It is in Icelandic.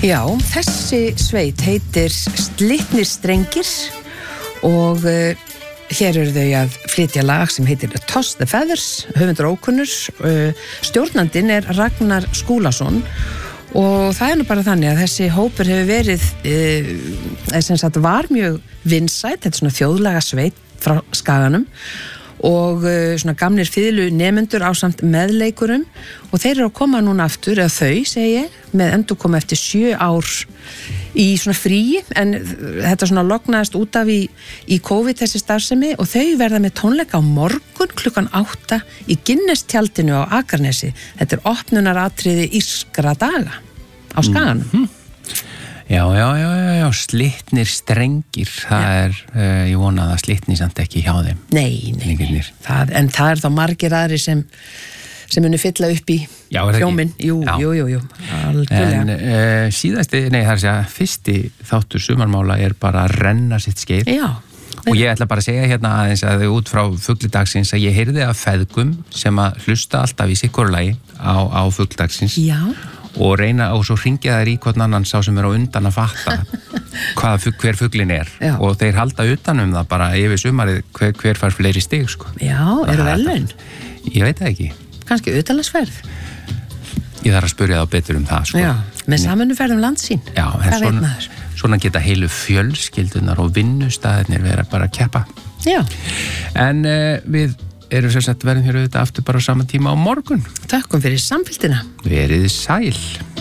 Já, þessi sveit heitir Slitnir strengir og hér eru þau að flytja lag sem heitir Toss the Feathers, höfundur ókunnur. Stjórnandinn er Ragnar Skúlason og það er nú bara þannig að þessi hópur hefur verið, sem sagt var mjög vinsæll, þetta er svona þjóðlaga sveit frá Skaganum og svona gamlir fiðlu nemendur ásamt meðleikurum og þeir eru að koma núna aftur, eða þau segi ég, með endurkoma eftir 7 ár í svona fríi, en þetta svona lognaðist út af í COVID þessi starfsemi og þau verða með tónleika á morgun klukkan 8 í Guinness-tjaldinu á Akranesi. Þetta er opnunaratriði Írskra daga á Skaganum. Já, slitnir strengir, það er, ég vona að það slitni samt ekki hjá þeim. Nei, en það er þá margir aðri sem muni fylla upp í hljóminn. Jú, algjörlega. En síðasti, það er að segja, fyrsti þáttur sumarmála er bara að renna sitt skeið. Já. Og ég ætla bara að segja hérna aðeins að út frá fugglidagsins að ég heyrði af feðgum sem að hlusta alltaf í sikkurlagi á fugglidagsins. Já. Og reyna, og svo hringja þær í hvern annan sá sem er á undan að fatta hver fuglin er. Já. Og þeir halda utan það bara yfir sumarið hver fær fleiri stig, sko. Já, eru verðlaun? Ég veit það ekki. Kannski utanlandsferð? Ég þarf að spyrja þá betur um það, sko. Já, með samvinnuferð landsín. Já, en svona geta heilu fjölskyldunar og vinnustaðirnir vera bara að keppa. Já. En við erum sem sagt verðum hér auðvitað aftur bara á sama tíma á morgun. Takkum fyrir samfylgdina. Verið sæl.